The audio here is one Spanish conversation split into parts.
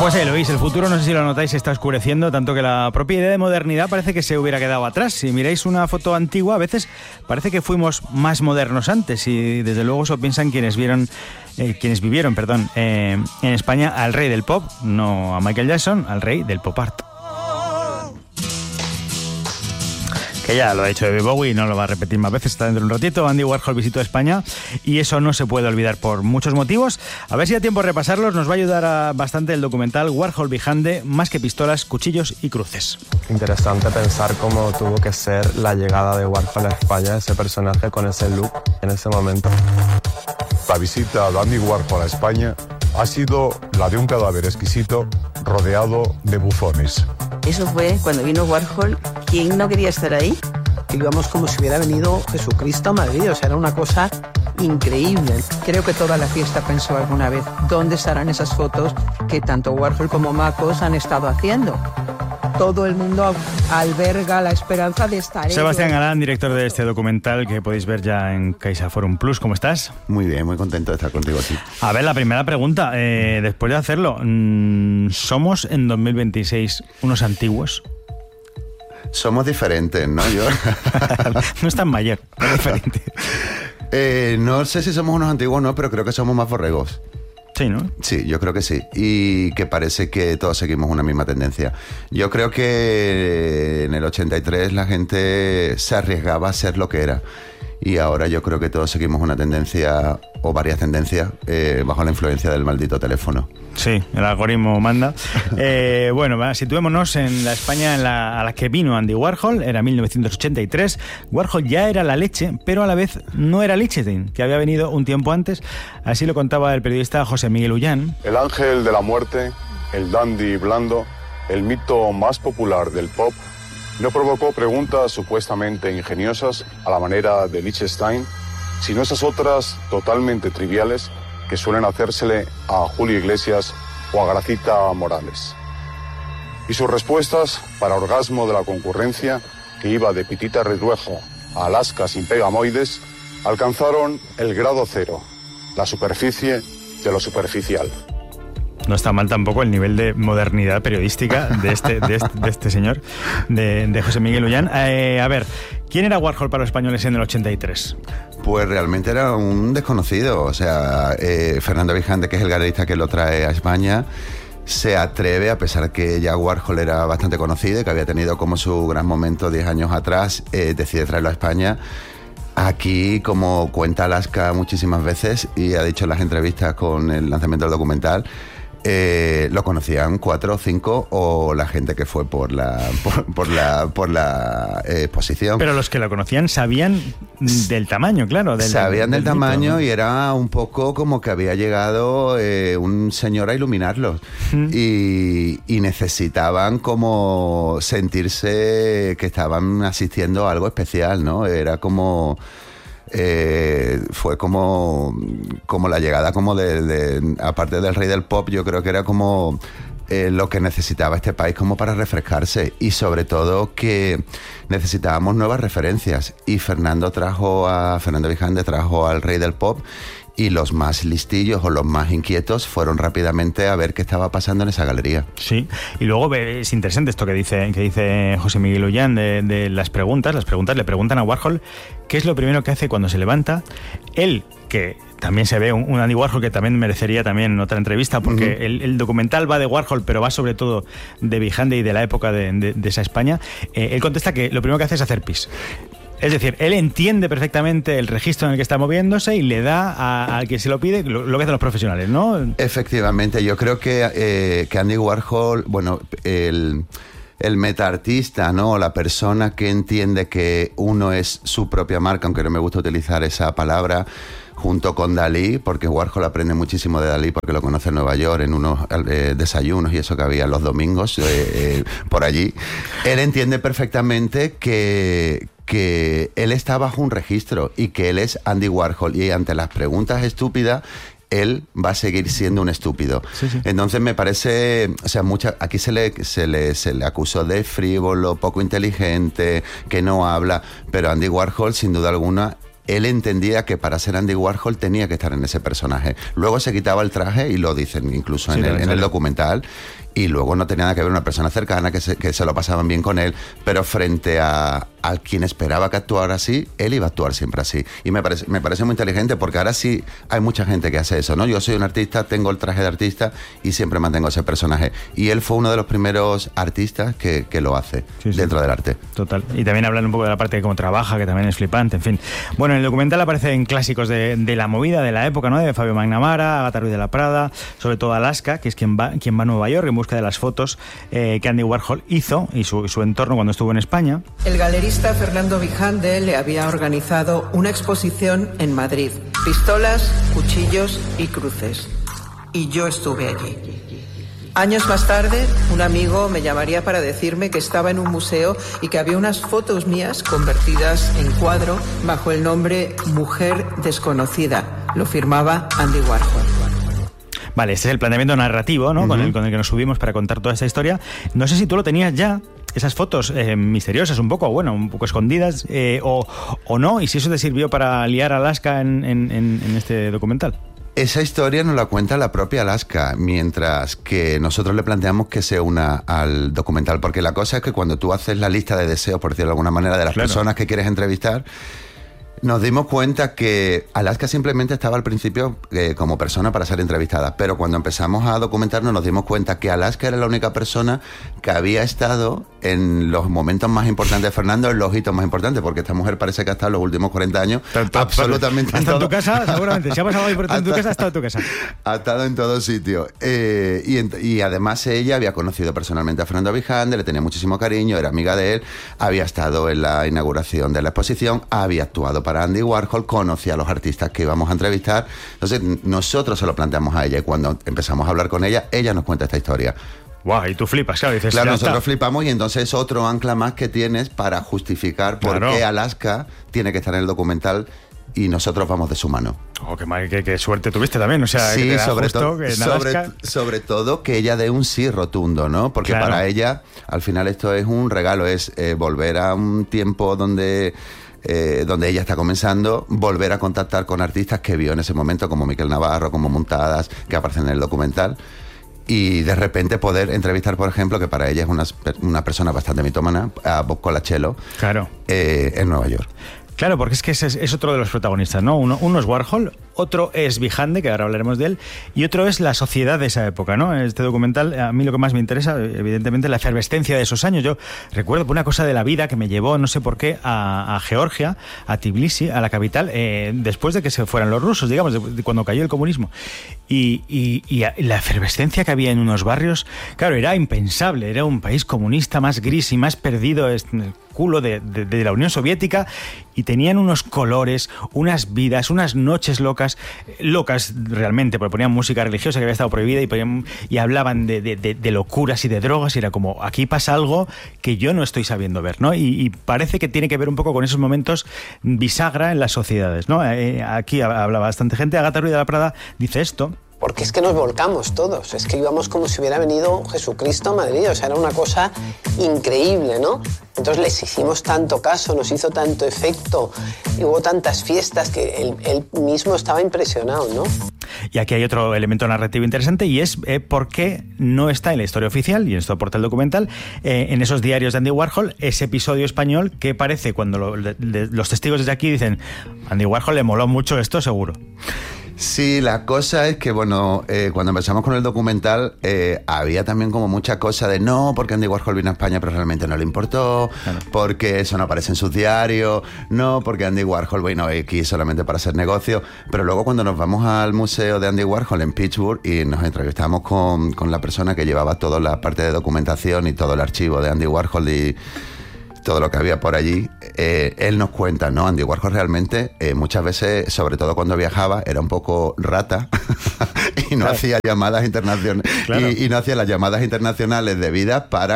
Pues ahí lo veis, el futuro, no sé si lo notáis, se está oscureciendo, tanto que la propia idea de modernidad parece que se hubiera quedado atrás. Si miráis una foto antigua, a veces parece que fuimos más modernos antes, y desde luego eso piensan quienes vivieron en España al rey del pop, no a Michael Jackson, al rey del pop art. Que ya lo ha hecho David Bowie y no lo va a repetir más veces, está dentro de un ratito. Andy Warhol visitó España y eso no se puede olvidar por muchos motivos. A ver si da tiempo de repasarlos, nos va a ayudar bastante el documental Warhol Behind, más que pistolas, cuchillos y cruces. Interesante pensar cómo tuvo que ser la llegada de Warhol a España, ese personaje con ese look en ese momento. La visita de Andy Warhol a España ha sido la de un cadáver exquisito rodeado de bufones. Eso fue cuando vino Warhol. ¿Quién no quería estar ahí? Íbamos como si hubiera venido Jesucristo a Madrid, o sea, era una cosa increíble. Creo que toda la fiesta pensó alguna vez, ¿dónde estarán esas fotos que tanto Warhol como Macos han estado haciendo? Todo el mundo alberga la esperanza de estar. Sebastián Galán, director de este documental que podéis ver ya en CaixaForum Plus. ¿Cómo estás? Muy bien, muy contento de estar contigo aquí. A ver, la primera pregunta, después de hacerlo, ¿somos en 2026 unos antiguos? Somos diferentes, ¿no? Yo no es tan mayor, es diferente. No sé si somos unos antiguos o no, pero creo que somos más borregos. Sí, ¿no? Sí, yo creo que sí. Y que parece que todos seguimos una misma tendencia. Yo creo que en el 83 la gente se arriesgaba a ser lo que era. Y ahora yo creo que todos seguimos una tendencia, o varias tendencias, bajo la influencia del maldito teléfono. Sí, el algoritmo manda. Bueno, situémonos en la España a la que vino Andy Warhol, era 1983. Warhol ya era la leche, pero a la vez no era Lichtenstein, que había venido un tiempo antes. Así lo contaba el periodista José Miguel Ullán. El ángel de la muerte, el dandy blando, el mito más popular del pop, no provocó preguntas supuestamente ingeniosas a la manera de Lichtenstein, sino esas otras totalmente triviales que suelen hacérsele a Julio Iglesias o a Gracita Morales. Y sus respuestas, para orgasmo de la concurrencia, que iba de Pitita Ridruejo a Alaska sin pegamoides, alcanzaron el grado cero, la superficie de lo superficial. No está mal tampoco el nivel de modernidad periodística de este señor, de José Miguel Ullán. A ver, ¿quién era Warhol para los españoles en el 83? Pues realmente era un desconocido. O sea, Fernando Vijande, que es el galerista que lo trae a España, se atreve, a pesar que ya Warhol era bastante conocido y que había tenido como su gran momento 10 años atrás, decide traerlo a España. Aquí, como cuenta Alaska muchísimas veces y ha dicho en las entrevistas con el lanzamiento del documental, lo conocían 4 o 5 o la gente que fue por la exposición. Pero los que lo conocían sabían del tamaño, claro. Sabían del tamaño, mito, ¿no? Y era un poco como que había llegado un señor a iluminarlos. Y necesitaban como sentirse que estaban asistiendo a algo especial, ¿no? Era como... fue como la llegada como aparte del rey del pop, yo creo que era como lo que necesitaba este país como para refrescarse, y sobre todo que necesitábamos nuevas referencias, y Fernando Vijande trajo al rey del pop, y los más listillos o los más inquietos fueron rápidamente a ver qué estaba pasando en esa galería. Sí, y luego es interesante esto que dice José Miguel Ullán de las preguntas. Las preguntas le preguntan a Warhol qué es lo primero que hace cuando se levanta. Él, que también se ve un Andy Warhol que también merecería también otra entrevista, porque el documental va de Warhol, pero va sobre todo de Vijande y de la época de esa España. Él contesta que lo primero que hace es hacer pis. Es decir, él entiende perfectamente el registro en el que está moviéndose y le da al que se lo pide lo que hacen los profesionales, ¿no? Efectivamente, yo creo que Andy Warhol, bueno, el metaartista, ¿no? La persona que entiende que uno es su propia marca, aunque no me gusta utilizar esa palabra, junto con Dalí, porque Warhol aprende muchísimo de Dalí porque lo conoce en Nueva York en unos desayunos y eso que había los domingos por allí. Él entiende perfectamente que él está bajo un registro y que él es Andy Warhol, y ante las preguntas estúpidas él va a seguir siendo un estúpido. Sí. Entonces me parece, o sea, aquí se le acusó de frívolo, poco inteligente, que no habla, pero Andy Warhol sin duda alguna él entendía que para ser Andy Warhol tenía que estar en ese personaje. Luego se quitaba el traje, y lo dicen incluso en el documental, y luego no tenía nada que ver una persona cercana, que se lo pasaban bien con él, pero frente a quien esperaba que actuara así, él iba a actuar siempre así. Y me parece muy inteligente, porque ahora sí hay mucha gente que hace eso, ¿no? Yo soy un artista, tengo el traje de artista y siempre mantengo ese personaje. Y él fue uno de los primeros artistas que lo hace dentro del arte. Total. Y también hablan un poco de la parte de cómo trabaja, que también es flipante, en fin. Bueno, en el documental aparecen clásicos de la movida de la época, ¿no? De Fabio McNamara, Agatha Ruiz de la Prada, sobre todo Alaska, que es quien va a Nueva York en busca de las fotos que Andy Warhol hizo y su entorno cuando estuvo en España. El galerista Fernando Vijande le había organizado una exposición en Madrid. Pistolas, cuchillos y cruces. Y yo estuve allí. Años más tarde, un amigo me llamaría para decirme que estaba en un museo y que había unas fotos mías convertidas en cuadro bajo el nombre Mujer Desconocida. Lo firmaba Andy Warhol. Vale, este es el planteamiento narrativo, ¿no? Con el que nos subimos para contar toda esta historia. No sé si tú lo tenías ya, esas fotos misteriosas, un poco escondidas, o no, y si eso te sirvió para liar a Alaska en este documental. Esa historia nos la cuenta la propia Alaska, mientras que nosotros le planteamos que se una al documental, porque la cosa es que cuando tú haces la lista de deseos, por decirlo de alguna manera, de las personas que quieres entrevistar, nos dimos cuenta que Alaska simplemente estaba al principio como persona para ser entrevistada, pero cuando empezamos a documentarnos nos dimos cuenta que Alaska era la única persona que había estado en los momentos más importantes de Fernando, en los hitos más importantes, porque esta mujer parece que ha estado en los últimos 40 años absolutamente en todo. ¿Ha estado en tu casa? Seguramente. Si ha pasado algo importante en tu casa, ha estado en tu casa. Ha estado en todo sitio. Y además ella había conocido personalmente a Fernando Vijande, le tenía muchísimo cariño, era amiga de él, había estado en la inauguración de la exposición, había actuado para Andy Warhol, conocía a los artistas que íbamos a entrevistar. Entonces nosotros se lo planteamos a ella, y cuando empezamos a hablar con ella, ella nos cuenta esta historia. Wow, y tú flipas, claro, dices, claro, nosotros flipamos, y entonces es otro ancla más que tienes para justificar por qué Alaska tiene que estar en el documental y nosotros vamos de su mano. Oh, qué suerte tuviste también, o sea, sí, que sobre todo que ella dé un sí rotundo, ¿no? Porque para ella, al final esto es un regalo, es volver a un tiempo donde ella está comenzando, volver a contactar con artistas que vio en ese momento, como Miquel Navarro, como Muntadas, que aparecen en el documental, y de repente poder entrevistar, por ejemplo, que para ella es una persona bastante mitómana, a Bob Colachello, en Nueva York. Claro, porque es que es otro de los protagonistas, ¿no? Uno es Warhol, otro es Vijande, que ahora hablaremos de él, y otro es la sociedad de esa época, ¿no? Este documental, a mí lo que más me interesa, evidentemente, la efervescencia de esos años. Yo recuerdo por una cosa de la vida que me llevó, no sé por qué, a Georgia, a Tbilisi, a la capital, después de que se fueran los rusos, digamos, de cuando cayó el comunismo. Y la efervescencia que había en unos barrios, claro, era impensable. Era un país comunista más gris y más perdido en el culo de la Unión Soviética, y tenían unos colores, unas vidas, unas noches locas realmente, porque ponían música religiosa que había estado prohibida, y hablaban de locuras y de drogas, y era como, aquí pasa algo que yo no estoy sabiendo ver, ¿no? Y parece que tiene que ver un poco con esos momentos bisagra en las sociedades, ¿no? Aquí habla bastante gente. Agatha Ruiz de la Prada dice esto. Porque es que nos volcamos todos, es que íbamos como si hubiera venido Jesucristo a Madrid, o sea, era una cosa increíble, ¿no? Entonces les hicimos tanto caso, nos hizo tanto efecto, y hubo tantas fiestas que él mismo estaba impresionado, ¿no? Y aquí hay otro elemento narrativo interesante, y es por qué no está en la historia oficial, y en esto aporta el documental, en esos diarios de Andy Warhol, ese episodio español que parece, cuando los testigos desde aquí dicen, Andy Warhol le moló mucho esto, seguro. Sí, la cosa es que, cuando empezamos con el documental, había también como mucha cosa de no, porque Andy Warhol vino a España pero realmente no le importó, porque eso no aparece en sus diarios, no, porque Andy Warhol vino aquí solamente para hacer negocio. Pero luego cuando nos vamos al museo de Andy Warhol en Pittsburgh y nos entrevistamos con la persona que llevaba toda la parte de documentación y todo el archivo de Andy Warhol y todo lo que había por allí, él nos cuenta, ¿no? Andy Warhol realmente muchas veces, sobre todo cuando viajaba, era un poco rata y no hacía llamadas internacionales, y no hacía las llamadas internacionales debidas para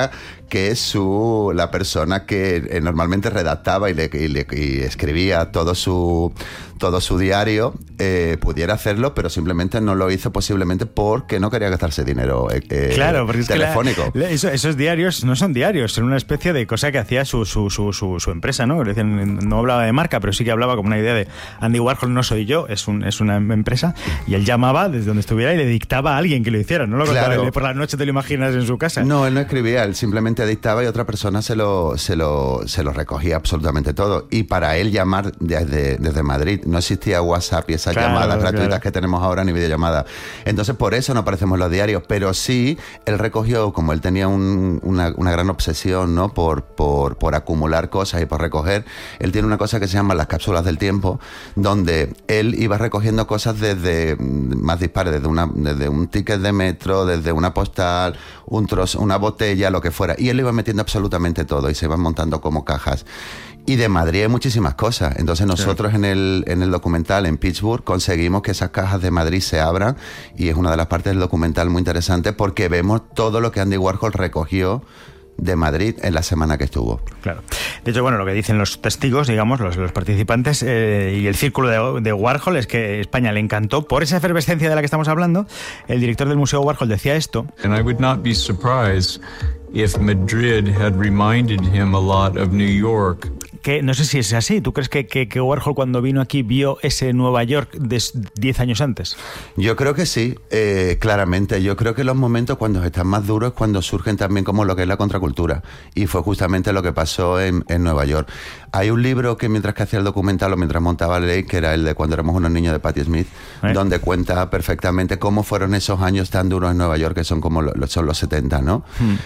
que es la persona que normalmente redactaba y escribía todo su diario, pudiera hacerlo, pero simplemente no lo hizo, posiblemente porque no quería gastarse dinero claro, porque telefónico. Esos diarios no son diarios, son una especie de cosa que hacía su empresa, ¿no? No hablaba de marca, pero sí que hablaba como una idea de Andy Warhol no soy yo, es una empresa, y él llamaba desde donde estuviera y le dictaba a alguien que lo hiciera, no lo contaba por la noche, te lo imaginas en su casa. No, él no escribía, él simplemente dictaba y otra persona se lo recogía absolutamente todo. Y para él llamar desde Madrid, no existía WhatsApp y esas llamadas gratuitas que tenemos ahora, ni videollamadas. Entonces por eso no aparecemos en los diarios, pero sí él recogió, como él tenía una gran obsesión, ¿no? por acumular cosas y por recoger. Él tiene una cosa que se llama las cápsulas del tiempo, donde él iba recogiendo cosas desde más dispares, desde un ticket de metro, desde una postal, un trozo, una botella, lo que fuera, y él iba metiendo absolutamente todo y se iban montando como cajas. Y de Madrid hay muchísimas cosas. Entonces nosotros en el documental en Pittsburgh conseguimos que esas cajas de Madrid se abran, y es una de las partes del documental muy interesante porque vemos todo lo que Andy Warhol recogió de Madrid en la semana que estuvo. Claro. De hecho, bueno, lo que dicen los testigos, digamos, los participantes y el círculo de Warhol es que España le encantó por esa efervescencia de la que estamos hablando. El director del Museo Warhol decía esto. And I would not be surprised if Madrid had reminded him a lot of New York. Que no sé si es así. ¿Tú crees que Warhol cuando vino aquí vio ese Nueva York de 10 años antes? Yo creo que sí, claramente. Yo creo que los momentos cuando están más duros es cuando surgen también como lo que es la contracultura. Y fue justamente lo que pasó en Nueva York. Hay un libro que mientras que hacía el documental o mientras montaba la ley, que era el de Cuando éramos unos niños de Patti Smith, donde cuenta perfectamente cómo fueron esos años tan duros en Nueva York, que son como son los 70, ¿no?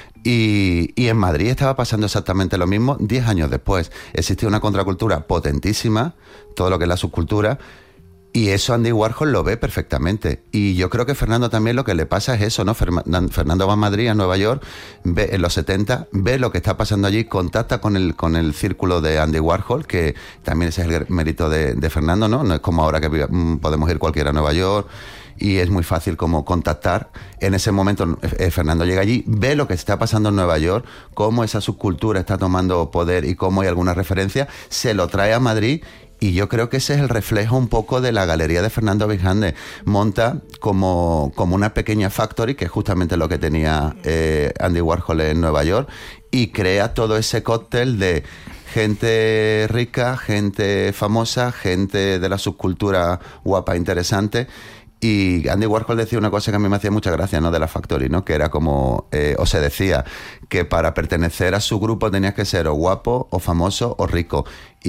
Y en Madrid estaba pasando exactamente lo mismo 10 años después. Existía una contracultura potentísima, todo lo que es la subcultura, y eso Andy Warhol lo ve perfectamente. Y yo creo que Fernando también lo que le pasa es eso, ¿no? Fernando va a Madrid, a Nueva York, ve en los 70, ve lo que está pasando allí, contacta con el círculo de Andy Warhol, que también ese es el mérito de Fernando, ¿no? No es como ahora que podemos ir cualquiera a Nueva York y es muy fácil como contactar. En ese momento Fernando llega allí, ve lo que está pasando en Nueva York, cómo esa subcultura está tomando poder y cómo hay alguna referencia, se lo trae a Madrid. Y yo creo que ese es el reflejo un poco de la galería de Fernando Vijande. Monta como una pequeña factory, que es justamente lo que tenía Andy Warhol en Nueva York, y crea todo ese cóctel de gente rica, gente famosa, gente de la subcultura guapa, interesante. Y Andy Warhol decía una cosa que a mí me hacía mucha gracia, ¿no? De la Factory, ¿no? Que era como, o se decía, que para pertenecer a su grupo tenías que ser o guapo, o famoso, o rico.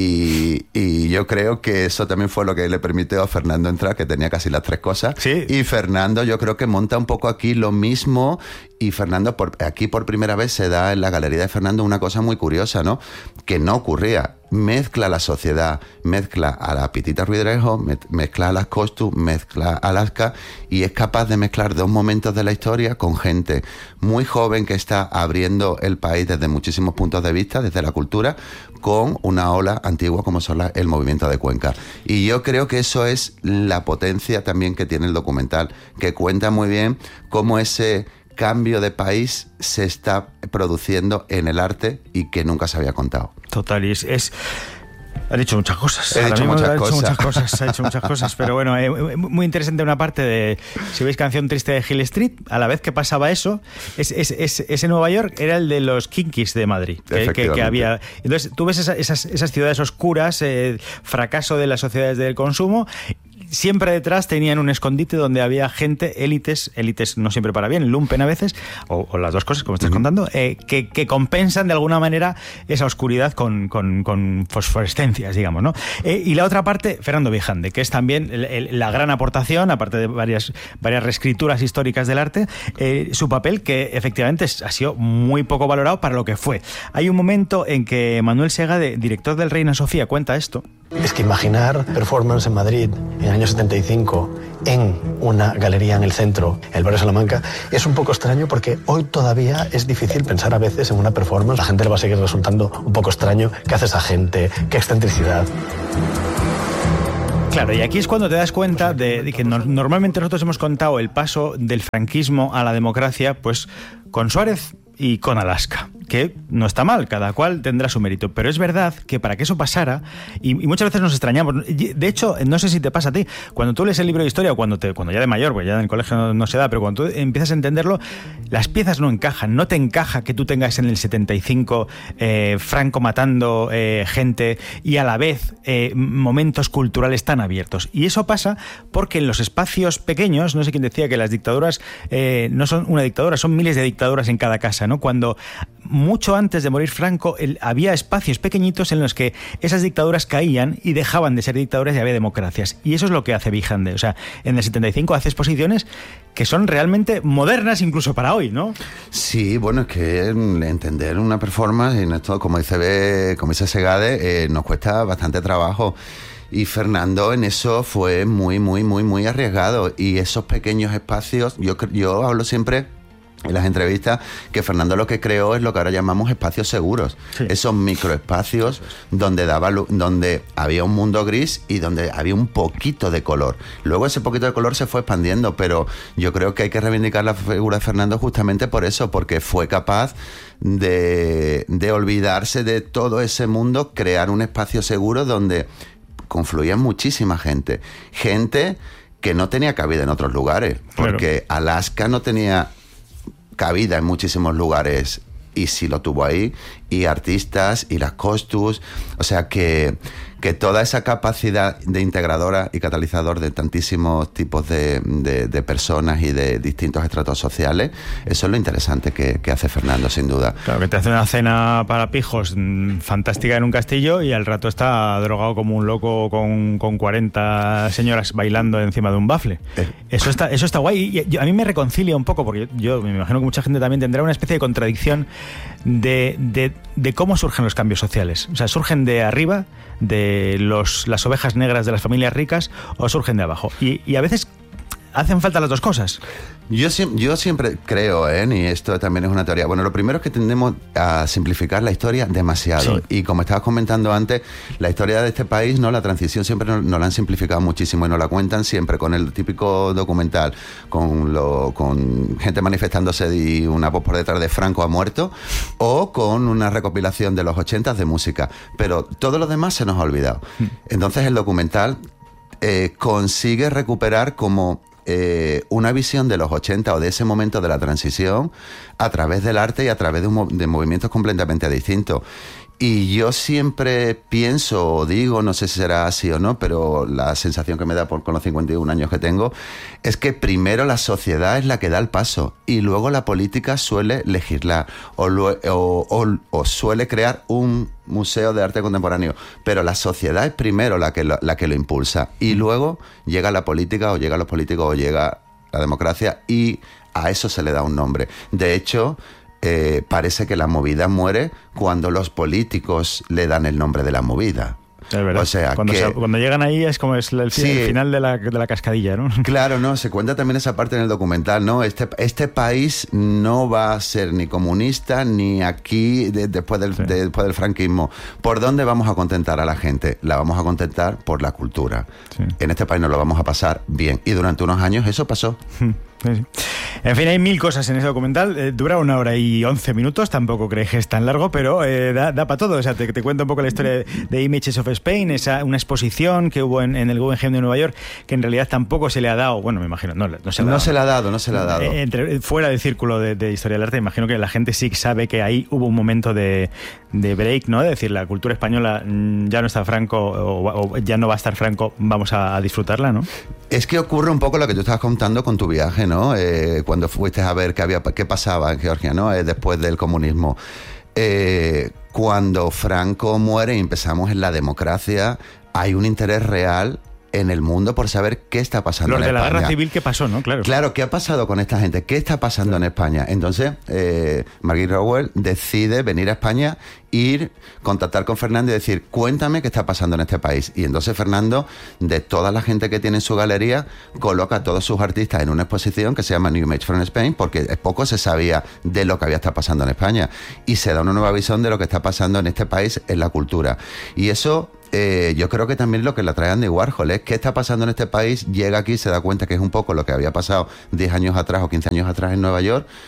Y yo creo que eso también fue lo que le permitió a Fernando entrar, que tenía casi las tres cosas. Sí. Y Fernando yo creo que monta un poco aquí lo mismo, y Fernando aquí por primera vez se da en la galería de Fernando una cosa muy curiosa, ¿no? Que no ocurría. Mezcla la sociedad, mezcla a la Pitita Ruidrejo, mezcla a las Costus, mezcla a Alaska, y es capaz de mezclar dos momentos de la historia con gente muy joven que está abriendo el país desde muchísimos puntos de vista, desde la cultura, con una ola antigua como son el movimiento de Cuenca. Y yo creo que eso es la potencia también que tiene el documental, que cuenta muy bien cómo ese cambio de país se está produciendo en el arte y que nunca se había contado. Total, y ha dicho muchas cosas. Ha hecho muchas cosas, pero bueno, muy interesante una parte de, si veis Canción Triste de Hill Street, a la vez que pasaba eso, ese Nueva York era el de los Kinkies de Madrid, que había. Entonces tú ves esas ciudades oscuras, fracaso de las sociedades del consumo. Siempre detrás tenían un escondite donde había gente, élites no siempre para bien, lumpen a veces, o las dos cosas, como estás contando, que compensan de alguna manera esa oscuridad con fosforescencias, digamos, ¿no? Y la otra parte, Fernando Vijande, que es también la gran aportación, aparte de varias reescrituras históricas del arte, su papel que efectivamente ha sido muy poco valorado para lo que fue. Hay un momento en que Manuel Segade, director del Reina Sofía, cuenta esto. Es que imaginar performance en Madrid en el año 75 en una galería en el centro, el barrio Salamanca, es un poco extraño porque hoy todavía es difícil pensar a veces en una performance. La gente le va a seguir resultando un poco extraño. ¿Qué hace esa gente? ¿Qué excentricidad? Claro, y aquí es cuando te das cuenta de que normalmente nosotros hemos contado el paso del franquismo a la democracia, pues con Suárez y con Alaska. que no está mal, cada cual tendrá su mérito, pero es verdad que para que eso pasara, y muchas veces nos extrañamos, de hecho, no sé si te pasa a ti, cuando tú lees el libro de historia, cuando ya de mayor, pues ya en el colegio no se da, pero cuando tú empiezas a entenderlo, las piezas no encajan, no te encaja que tú tengas en el 75 Franco matando gente y a la vez momentos culturales tan abiertos, y eso pasa porque en los espacios pequeños, no sé quién decía que las dictaduras no son una dictadura, son miles de dictaduras en cada casa, ¿no? Cuando mucho antes de morir Franco había espacios pequeñitos en los que esas dictaduras caían y dejaban de ser dictaduras y había democracias. Y eso es lo que hace Vijande. O sea, en el 75 hace exposiciones que son realmente modernas incluso para hoy, ¿no? Sí, bueno, es que entender una performance, en esto, como dice Segade, nos cuesta bastante trabajo. Y Fernando en eso fue muy arriesgado. Y esos pequeños espacios, yo hablo siempre en las entrevistas que Fernando lo que creó es lo que ahora llamamos espacios seguros. Sí. Esos microespacios donde había un mundo gris y donde había un poquito de color. Luego ese poquito de color se fue expandiendo, pero yo creo que hay que reivindicar la figura de Fernando justamente por eso, porque fue capaz de olvidarse de todo ese mundo, crear un espacio seguro donde confluía muchísima gente que no tenía cabida en otros lugares, porque claro, Alaska no tenía cabida en muchísimos lugares y sí lo tuvo ahí, y artistas y las costus, o sea que toda esa capacidad de integradora y catalizador de tantísimos tipos de personas y de distintos estratos sociales, eso es lo interesante que hace Fernando, sin duda. Claro, que te hace una cena para pijos fantástica en un castillo y al rato está drogado como un loco con 40 señoras bailando encima de un bafle. Eso está guay, y a mí me reconcilia un poco, porque yo me imagino que mucha gente también tendrá una especie de contradicción de cómo surgen los cambios sociales. O sea, ¿surgen de arriba, de las ovejas negras de las familias ricas, o surgen de abajo? Y a veces hacen falta las dos cosas. Yo siempre creo, y esto también es una teoría. Bueno, lo primero es que tendemos a simplificar la historia demasiado. Sí. Y como estabas comentando antes, la historia de este país, ¿no? La transición siempre nos la han simplificado muchísimo y nos la cuentan siempre con el típico documental, con gente manifestándose y una voz por detrás de Franco ha muerto, o con una recopilación de los 80 de música. Pero todo lo demás se nos ha olvidado. Entonces el documental consigue recuperar como una visión de los 80 o de ese momento de la transición a través del arte y a través de movimientos completamente distintos. Y yo siempre pienso o digo, no sé si será así o no, pero la sensación que me da con los 51 años que tengo es que primero la sociedad es la que da el paso y luego la política suele legislar o suele crear un museo de arte contemporáneo, pero la sociedad es primero la que lo impulsa y luego llega la política o llegan los políticos o llega la democracia y a eso se le da un nombre. De hecho, parece que la movida muere cuando los políticos le dan el nombre de la movida. Es verdad. O sea, cuando llegan ahí es como el final de la cascadilla, ¿no? Claro, no, se cuenta también esa parte en el documental, ¿no? Este país no va a ser ni comunista ni aquí después del franquismo. ¿Por dónde vamos a contentar a la gente? La vamos a contentar por la cultura. Sí. En este país nos lo vamos a pasar bien. Y durante unos años eso pasó. Sí. En fin, hay 1000 cosas en ese documental. Dura 1 hora y 11 minutos. Tampoco crees que es tan largo, pero da para todo. O sea, te cuento un poco la historia de Images of Spain, una exposición que hubo en el Guggenheim de Nueva York, que en realidad tampoco se le ha dado. Bueno, me imagino, no se le ha dado. Fuera del círculo de historia del arte, imagino que la gente sí sabe que ahí hubo un momento de break, ¿no? Es decir, la cultura española ya no está Franco o ya no va a estar Franco, vamos a disfrutarla, ¿no? Es que ocurre un poco lo que tú estabas contando con tu viaje, ¿no? Cuando fuiste a ver qué pasaba en Georgia, ¿no? Después del comunismo. Cuando Franco muere y empezamos en la democracia, hay un interés real en el mundo por saber qué está pasando en España. Lo de la guerra civil, ¿qué pasó, no? Claro, ¿qué ha pasado con esta gente? ¿Qué está pasando en España? Entonces, Marguerite Rowell decide venir a España, contactar con Fernando y decir, cuéntame qué está pasando en este país. Y entonces Fernando, de toda la gente que tiene en su galería, coloca a todos sus artistas en una exposición que se llama New Image from Spain, porque poco se sabía de lo que había estado pasando en España. Y se da una nueva visión de lo que está pasando en este país, en la cultura. Y eso... yo creo que también lo que le atrae a Andy Warhol es qué está pasando en este país, llega aquí, se da cuenta que es un poco lo que había pasado 10 años atrás o 15 años atrás en Nueva York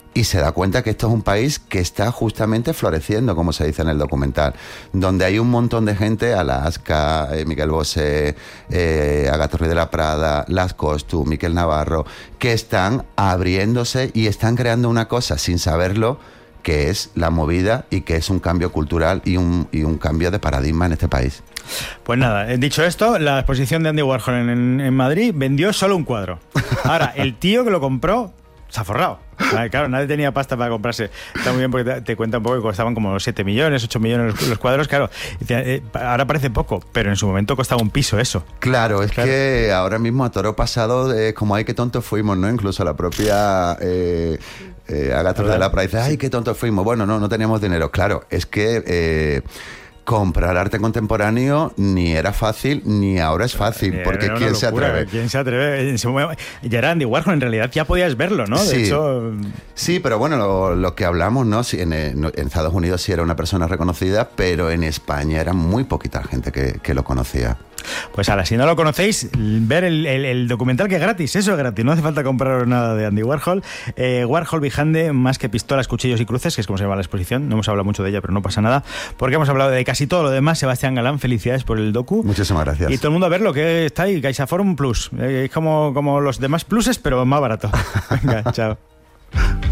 y se da cuenta que esto es un país que está justamente floreciendo, como se dice en el documental, donde hay un montón de gente, Alaska, Miguel Bosé, Agatha Ruiz de la Prada, Las Costu, Miquel Navarro, que están abriéndose y están creando una cosa sin saberlo, que es la movida y que es un cambio cultural y un cambio de paradigma en este país. Pues nada, dicho esto, la exposición de Andy Warhol en Madrid vendió solo un cuadro. Ahora, el tío que lo compró se ha forrado. Claro, nadie tenía pasta para comprarse. Está muy bien porque te cuenta un poco que costaban como 7 millones, 8 millones los cuadros. Claro, ahora parece poco, pero en su momento costaba un piso eso. Claro, es que ahora mismo a toro pasado, como ay, qué tontos fuimos, ¿no? Incluso la propia Agatha de la Prada dice, ay, qué tontos fuimos. Bueno, no teníamos dinero. Claro, es que comprar arte contemporáneo ni era fácil ni ahora es fácil, porque ¿quién se atreve? ¿Quién se atreve? Ya era Andy Warhol, en realidad ya podías verlo, ¿no? De hecho... Sí, pero bueno, lo que hablamos, ¿no? Sí, en Estados Unidos sí era una persona reconocida, pero en España era muy poquita gente que lo conocía. Pues ahora, si no lo conocéis, ver el documental, que es gratis, eso es gratis, no hace falta comprar nada de Andy Warhol. Warhol Vijande, más que pistolas, cuchillos y cruces, que es como se llama la exposición. No hemos hablado mucho de ella, pero no pasa nada, porque hemos hablado de casi todo lo demás. Sebastián Galán, felicidades por el docu. Muchísimas gracias. Y todo el mundo a verlo, que está ahí, CaixaForum Plus. Es como los demás pluses, pero más barato. Venga, chao.